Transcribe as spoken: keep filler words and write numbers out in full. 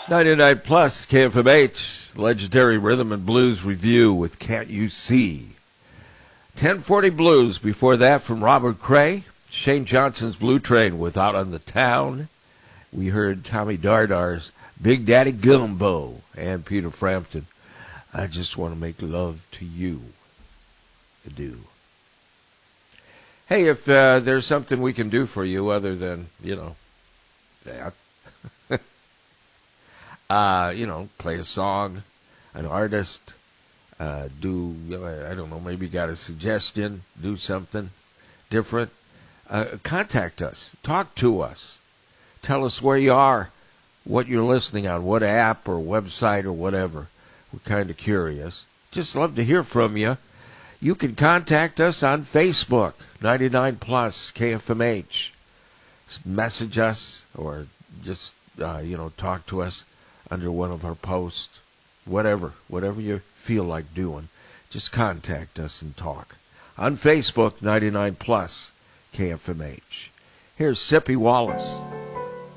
ninety-nine plus K F M H, legendary rhythm and blues review with Can't You See. ten forty Blues before that from Robert Cray. Shane Johnson's Blue Train with Out on the Town. We heard Tommy Dardar's Big Daddy Gumbo and Peter Frampton. I just want to make love to you. I do. Hey, if uh, there's something we can do for you other than, you know, that, uh, you know, play a song, an artist, uh, do, I don't know, maybe got a suggestion, do something different, uh, contact us, talk to us, tell us where you are, what you're listening on, what app or website or whatever. We're kind of curious. Just love to hear from you. You can contact us on Facebook, ninety-nine plus K F M H. Message us or just, uh, you know, talk to us under one of our posts. Whatever, whatever you feel like doing. Just contact us and talk. On Facebook, ninety-nine plus K F M H. Here's Sippy Wallace.